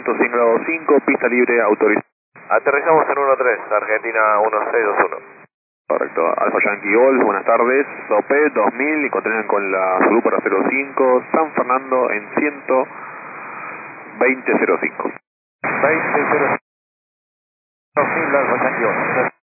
viento 100 grados 5, pista libre autorizada. Aterrizamos en 1-3, Argentina 1621. Correcto, Alfa Yankee Golf, buenas tardes, SOPE 2000 y continúan con la Super 05, San Fernando en 120.05. 20.05, Alfa Yankee Golf.